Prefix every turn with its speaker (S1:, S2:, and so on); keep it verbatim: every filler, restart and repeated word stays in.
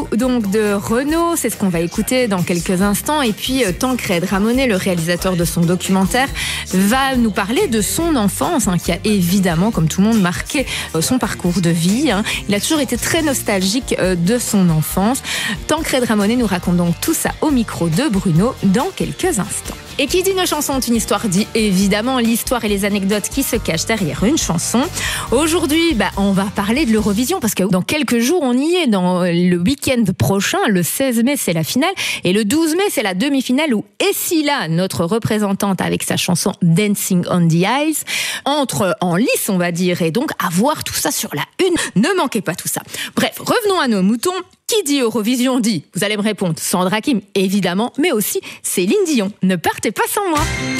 S1: Nous donc de Renaud, c'est ce qu'on va écouter dans quelques instants. Et puis Tancred Ramonet, le réalisateur de son documentaire, va nous parler de son enfance, hein, qui a évidemment, comme tout le monde, marqué son parcours de vie. Hein. Il a toujours été très nostalgique de son enfance. Tancred Ramonet nous raconte donc tout ça au micro de Bruno dans quelques instants. Et qui dit une chanson, une histoire, dit évidemment l'histoire et les anecdotes qui se cachent derrière une chanson. Aujourd'hui, bah, on va parler de l'Eurovision parce que dans quelques jours, on y est. Dans le week-end prochain, le seize mai, c'est la finale. Et le douze mai, c'est la demi-finale où Essila, notre représentante avec sa chanson Dancing on the Ice, entre en lice, on va dire. Et donc, à voir tout ça sur la une. Ne manquez pas tout ça. Bref, revenons à nos moutons. Qui dit Eurovision dit, vous allez me répondre, Sandra Kim, évidemment, mais aussi Céline Dion. Ne partez pas sans moi.